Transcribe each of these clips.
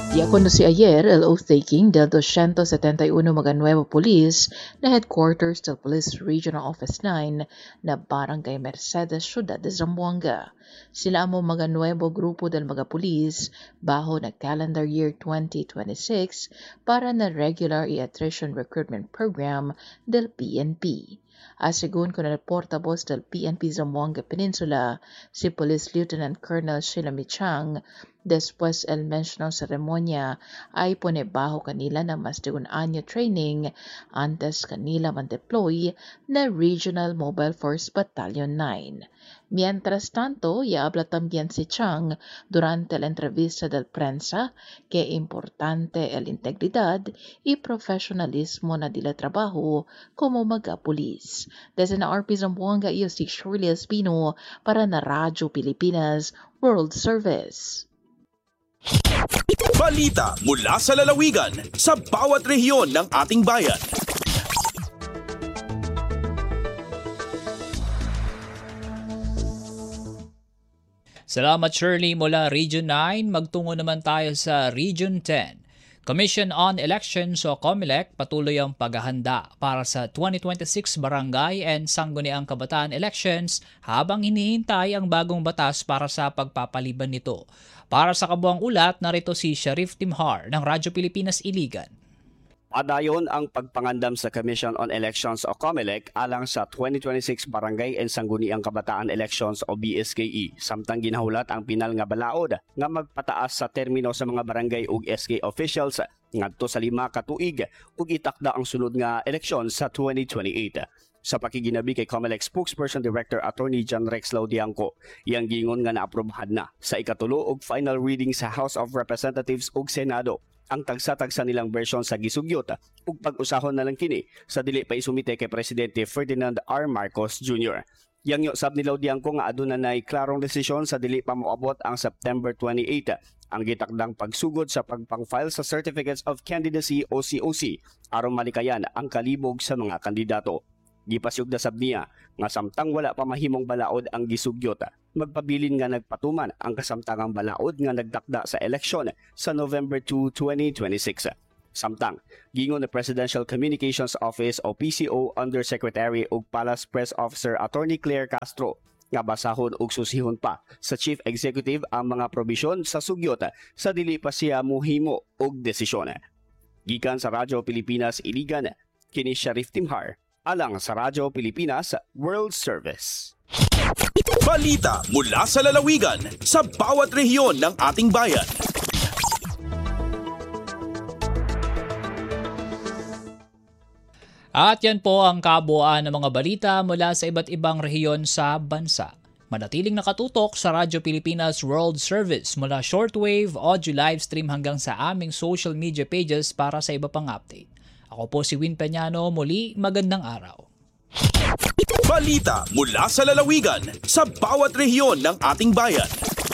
Diakono si ayer el oath-taking del 271 mga nuevo pulis na headquarters del Police Regional Office 9 na Barangay Mercedes, Ciudad de Zamboanga. Sila ang mga nuevo grupo del mga pulis bajo na calendar year 2026 para na regular attrition recruitment program del PNP. Asigun con el portavoz del PNP Zamboanga Peninsula, si Police Lieutenant Colonel Sheila Michang, después el mencionado seremonya ay pone bajo kanila ng mas de un año training antes kanila man-deploy na Regional Mobile Force Battalion 9. Mientras tanto, y habla también si Chang durante la entrevista del prensa que importante el integridad y profesionalismo na dila trabajo como mga-pulis. Desde na RP Zamboanga, iyo si Shirley Espino para na Radyo Pilipinas World Service. Balita mula sa lalawigan sa bawat rehiyon ng ating bayan. Salamat Shirley mula Region 9. Magtungo naman tayo sa Region 10. Commission on Elections o COMELEC patuloy ang paghahanda para sa 2026 Barangay and Sangguniang Kabataan Elections habang hinihintay ang bagong batas para sa pagpapaliban nito. Para sa kabuang ulat, narito si Sharif Timhar ng Radyo Pilipinas Iligan. Padayon ang pagpangandam sa Commission on Elections o COMELEC alang sa 2026 Barangay and Sangguniang Kabataan Elections o BSKE. Samtang ginahulat ang pinal nga balaod nga magpataas sa termino sa mga barangay ug SK officials ngadto sa 5 ka tuig ug itakda ang sulod nga eleksyon sa 2028. Sa pakiginabi kay COMELEC Spokesperson Director Attorney John Rex Laudianco, iyang gingon nga naaprubahan na sa ikatulo ug final reading sa House of Representatives ug Senado ang tagsa-tagsa nilang version sa gisugyot ug pag-usahon na lang kini sa dili pa isumite kay Presidente Ferdinand R. Marcos Jr. Yang yosab ni Laudianco nga aduna nay klarong desisyon sa dili pa moabot ang September 28 ang gitakdang pagsugod sa pagpang-file sa Certificates of Candidacy o COC aron malikayan ang kalibog sa mga kandidato. Gipasyog dasab niya nga samtang wala pa mahimong balaod ang gisugyot, magpabilin nga nagpatuman ang kasamtangang balaod nga nagtakda sa eleksyon sa November 2, 2026. Samtang, gingon ni Presidential Communications Office o PCO Undersecretary ug Palace Press Officer Attorney Claire Castro nga basahon ug susihon pa sa Chief Executive ang mga probisyon sa sugyot sa dili pa siya mohimo og desisyon. Gikan sa Radyo Pilipinas Iligan, kini Sharif Timhar alang sa Radyo Pilipinas World Service. Balita mula sa lalawigan sa bawat rehiyon ng ating bayan. At yan po ang kabuuan ng mga balita mula sa iba't ibang rehiyon sa bansa. Manatiling nakatutok sa Radyo Pilipinas World Service mula shortwave, audio livestream hanggang sa aming social media pages para sa iba pang update. Ako po si Win Peñano, muli magandang araw. Balita mula sa lalawigan sa bawat rehiyon ng ating bayan.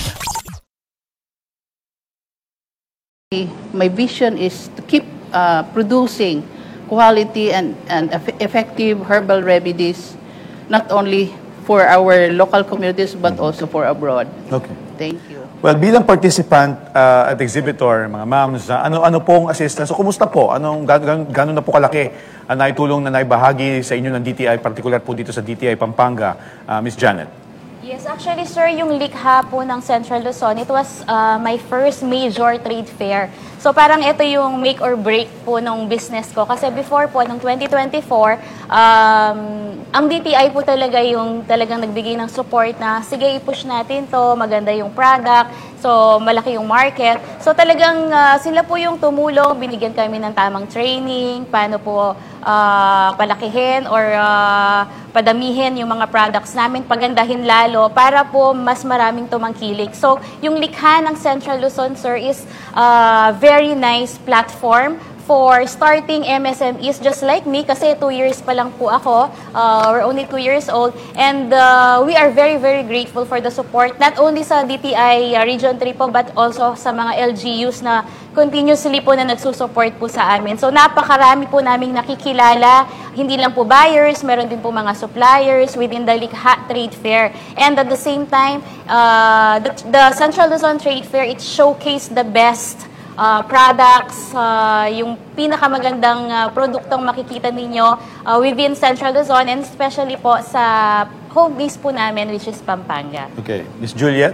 My vision is to keep producing quality and effective herbal remedies, not only for our local communities but also for abroad. Okay. Thank you. Well, bilang participant at exhibitor, mga ma'ams, ano pong assistance? So, kumusta po? Gano'n na po kalaki ang naitulong na naibahagi sa inyo ng DTI, particular po dito sa DTI Pampanga, Miss Janet? Yes, actually, sir, yung likha po ng Central Luzon, it was my first major trade fair. So parang ito yung make or break po ng business ko. Kasi before po, noong 2024, ang DTI po talaga yung talagang nagbigay ng support na, sige, i-push natin to, maganda yung product, so malaki yung market. So talagang sila po yung tumulong, binigyan kami ng tamang training, paano po palakihin or padamihin yung mga products namin, pagandahin lalo para po mas maraming tumangkilik. So yung likha ng Central Luzon, sir, is very nice platform for starting MSMEs just like me kasi 2 years pa lang po ako. We're only 2 years old and we are very, very grateful for the support not only sa DTI Region 3 po but also sa mga LGUs na continuously po na nagsusupport po sa amin. So napakarami po naming nakikilala, hindi lang po buyers, meron din po mga suppliers within the Likha Trade Fair. And at the same time, the Central Luzon Trade Fair, it showcased the best products, yung pinakamagandang produktong makikita ninyo within Central Luzon and especially po sa home base po namin which is Pampanga. Okay. Miss Juliet?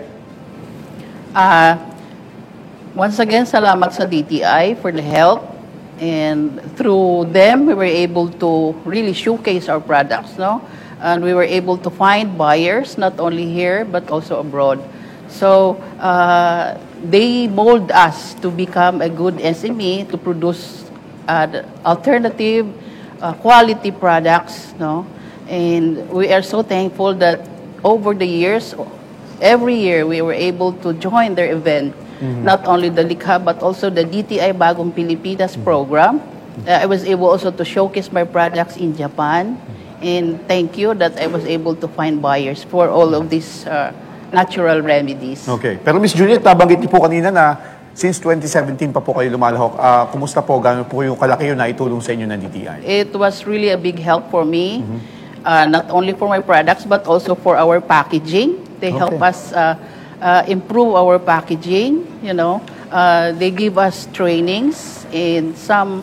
Once again, salamat sa DTI for the help. And through them, we were able to really showcase our products, no? And we were able to find buyers, not only here, but also abroad. So, they mold us to become a good SME, to produce alternative, quality products, no? And we are so thankful that over the years, every year, we were able to join their event. Not only the Likha, but also the DTI Bagong Pilipinas program. I was able also to showcase my products in Japan. And thank you that I was able to find buyers for all of these natural remedies. Okay. Pero Miss Juliet, nabanggit niyo po kanina na since 2017 pa po kayo lumalahok. Kumusta po? Gano'n po yung kalaki yun na itulong sa inyo ng DTI? It was really a big help for me, not only for my products, but also for our packaging. They help us improve our packaging, you know. They give us trainings and some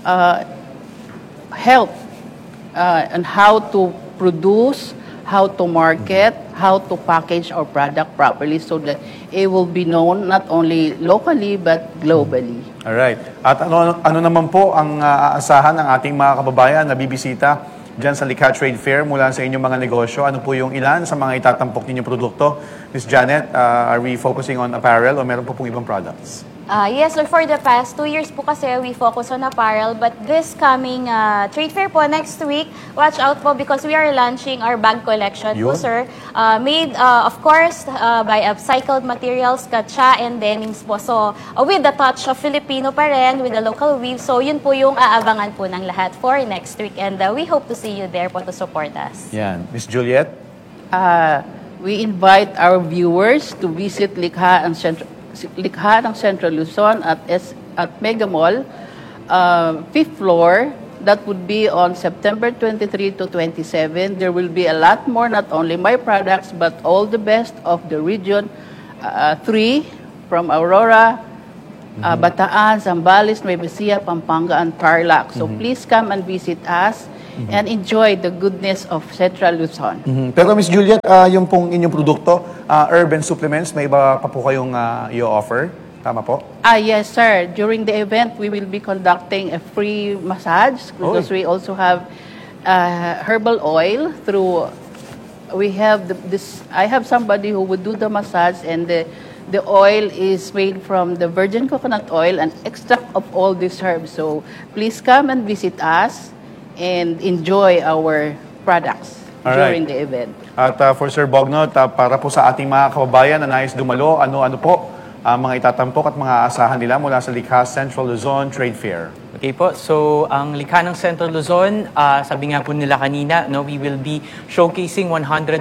help on how to produce, how to market, how to package our product properly so that it will be known not only locally but globally. Alright. At ano naman po ang aasahan ng ating mga kababayan na bibisita dyan sa Likha Trade Fair mula sa inyong mga negosyo? Ano po yung ilan sa mga itatampok ninyong produkto? Ms. Janet, are we focusing on apparel o meron po pong ibang products? Yes, sir. For the past 2 years po kasi we focus on apparel, but this coming trade fair po next week, watch out po because we are launching our bag collection po, sir. Made, of course, by upcycled materials, katsa and denims po. So, with the touch of Filipino pa rin, with the local weave. So, yun po yung aabangan po ng lahat for next week. And we hope to see you there po to support us. Yan. Ms. Juliet? We invite our viewers to visit Likha ng Central Luzon at Mega Mall, 5th floor. That would be on September 23 to 27. There will be a lot more, not only my products, but all the best of the region 3 from Aurora, Bataan, Zambales, Nueva Ecija, Pampanga, and Tarlac. So please come and visit us and enjoy the goodness of Central Luzon. Pero Ms. Juliet, yung pong inyong produkto, urban supplements, may iba pa po kayong i-offer? Tama po? Yes, sir. During the event, we will be conducting a free massage because we also have herbal oil through. We have this. I have somebody who would do the massage, and the oil is made from the virgin coconut oil and extract of all these herbs. So please come and visit us and enjoy our products during the event. At for Sir Bognot, para po sa ating mga kababayan na nais dumalo, ano-ano po ang mga itatampok at mga asahan nila mula sa Likha Central Luzon Trade Fair? Okay po, so ang Likha ng Central Luzon, sabi nga po nila kanina, no, we will be showcasing 148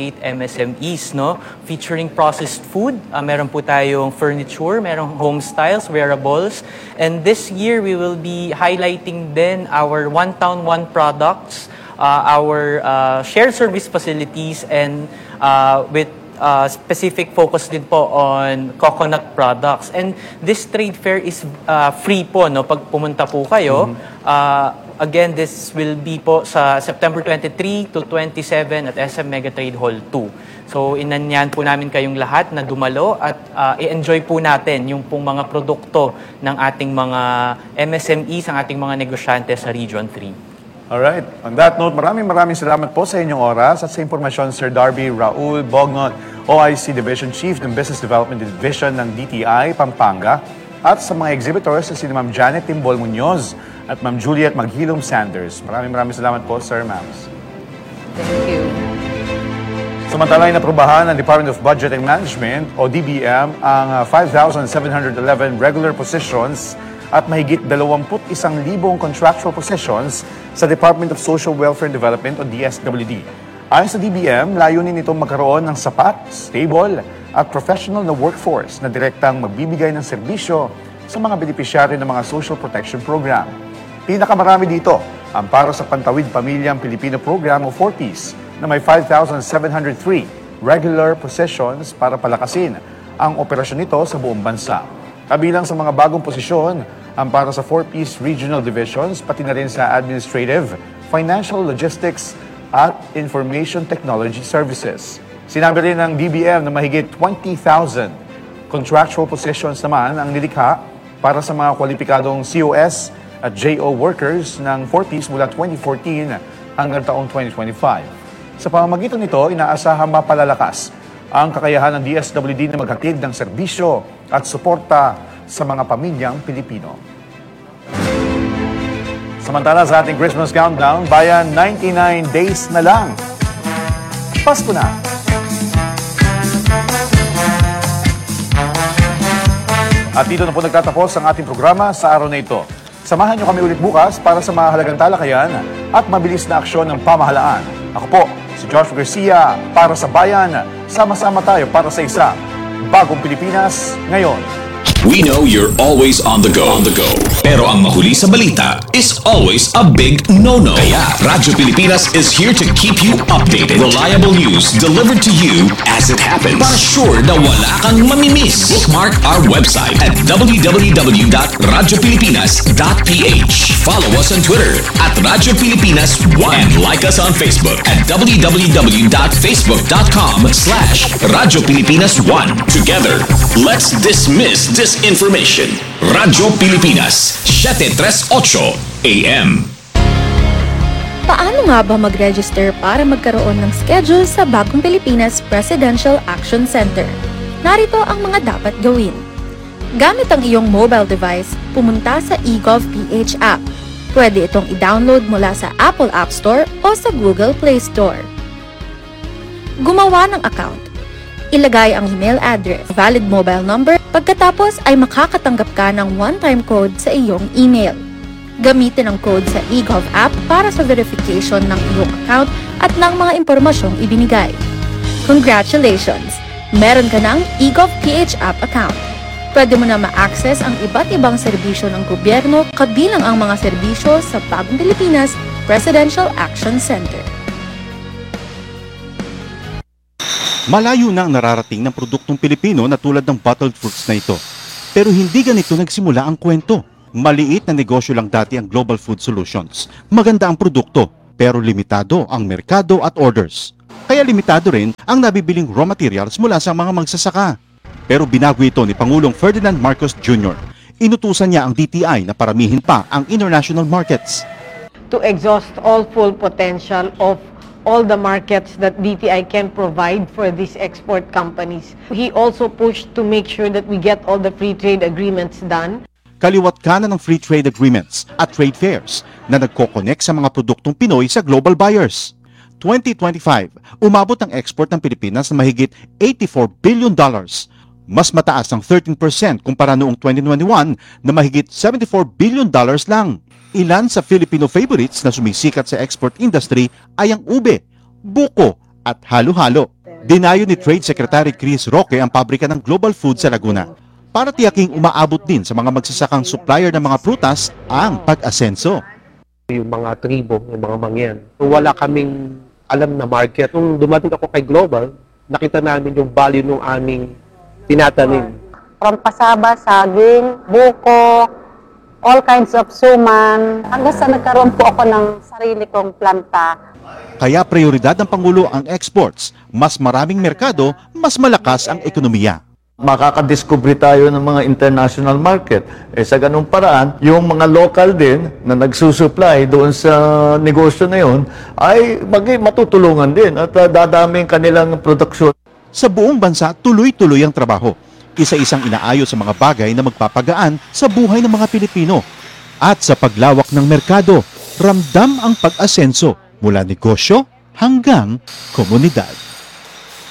MSMEs, no, featuring processed food. Meron po tayong furniture, merong home styles, wearables, and this year we will be highlighting din our One Town One products, our shared service facilities, and with specific focus din po on coconut products. And this trade fair is free po, no, pag pumunta po kayo. Again, this will be po sa September 23 to 27 at SM Mega Trade Hall 2. So, inanyan po namin kayong lahat na dumalo at i-enjoy po natin yung pong mga produkto ng ating mga MSMEs, ang ating mga negosyante sa Region 3. Alright. On that note, maraming salamat po sa inyong oras at sa impormasyon, Sir Darby Raul Bognot, OIC Division Chief ng Business Development Division ng DTI Pampanga, at sa mga exhibitors na si Ma'am Janet Timbol Muñoz at Ma'am Juliet Maghilom Sanders. Maraming salamat po, Sir, Ma'ams. Thank you. Samantala, inaprubahan ng Department of Budget and Management o DBM ang 5,711 regular positions at mahigit 21,000 contractual positions sa Department of Social Welfare and Development o DSWD. Ayon sa DBM, layunin nitong magkaroon ng sapat, stable at professional na workforce na direktang magbibigay ng serbisyo sa mga benepisyaryo ng mga social protection program. Pinakamarami dito ang para sa Pantawid Pamilyang Pilipino Program o 4Ps na may 5,703 regular positions para palakasin ang operasyon nito sa buong bansa. Kabilang sa mga bagong posisyon ang para sa 4-piece regional divisions, pati na rin sa administrative, financial, logistics at information technology services. Sinabi rin ng DBM na mahigit 20,000 contractual positions naman ang nilikha para sa mga kwalipikadong COS at JO workers ng 4-piece mula 2014 hanggang taong 2025. Sa pamamagitan nito, inaasahang mapalalakas ang kakayahan ng DSWD na maghatid ng serbisyo at suporta sa mga pamilyang Pilipino. Samantala sa ating Christmas countdown, bayan 99 days na lang. Pasko na! At dito na po nagtatapos ang ating programa sa araw na ito. Samahan niyo kami ulit bukas para sa mahalagang talakayan at mabilis na aksyon ng pamahalaan. Ako po, si Josh Garcia para sa Bayan. Sama-sama tayo para sa isang bagong Pilipinas ngayon. We know you're always on the go. Pero ang mahuli sa balita is always a big no-no. Kaya Radyo Pilipinas is here to keep you updated. Reliable news delivered to you as it happens. Para sure na wala kang mamimiss. Bookmark our website at www.radiopilipinas.ph. Follow us on Twitter at Radyo Pilipinas 1 and like us on Facebook at www.facebook.com/Radyo Pilipinas 1. Together, let's dismiss disinformation. Radyo Pilipinas, 738 AM. Paano nga ba mag-register para magkaroon ng schedule sa Bagong Pilipinas Presidential Action Center? Narito ang mga dapat gawin. Gamit ang iyong mobile device, pumunta sa eGovPH app. Pwede itong i-download mula sa Apple App Store o sa Google Play Store. Gumawa ng account. Ilagay ang email address, valid mobile number, pagkatapos ay makakatanggap ka ng one-time code sa iyong email. Gamitin ang code sa eGov app para sa verification ng iyong account at ng mga impormasyong ibinigay. Congratulations! Meron ka ng eGovPH app account. Pwede mo na ma-access ang iba't ibang serbisyo ng gobyerno kabilang ang mga serbisyo sa Bagong Pilipinas Presidential Action Center. Malayo na ang nararating ng produktong Pilipino na tulad ng bottled fruits na ito. Pero hindi ganito nagsimula ang kwento. Maliit na negosyo lang dati ang Global Food Solutions. Maganda ang produkto, pero limitado ang merkado at orders. Kaya limitado rin ang nabibiling raw materials mula sa mga magsasaka. Pero binago ito ni Pangulong Ferdinand Marcos Jr. Inutusan niya ang DTI na paramihin pa ang international markets. To exhaust all full potential of all the markets that DTI can provide for these export companies. He also pushed to make sure that we get all the free trade agreements done. Kaliwat kanan ng free trade agreements at trade fairs na nagko-connect sa mga produktong Pinoy sa global buyers. 2025, umabot ang export ng Pilipinas na mahigit $84 billion. Mas mataas ng 13% kumpara noong 2021 na mahigit $74 billion lang. Ilan sa Filipino favorites na sumisikat sa export industry ay ang ube, buko at halo-halo. Dinayo ni Trade Secretary Chris Roque ang pabrika ng Global Food sa Laguna para tiyaking umaabot din sa mga magsasakang supplier ng mga prutas ang pag-asenso. Yung mga tribo, yung mga mangyan, wala kaming alam na market. Nung dumating ako kay Global, nakita namin yung value ng aming tinatanim. From pasaba, saging, buko, all kinds of suman, hanggang sa nagkaroon po ako ng sarili kong planta. Kaya prioridad ng Pangulo ang exports. Mas maraming merkado, mas malakas ang ekonomiya. Makakadiscover tayo ng mga international market. Sa ganung paraan, yung mga local din na nagsusupply doon sa negosyo na yun ay matutulungan din at dadami kanilang produksyon. Sa buong bansa, tuloy-tuloy ang trabaho. Isa-isang inaayos sa mga bagay na magpapagaan sa buhay ng mga Pilipino. At sa paglawak ng merkado, ramdam ang pag-asenso mula negosyo hanggang komunidad.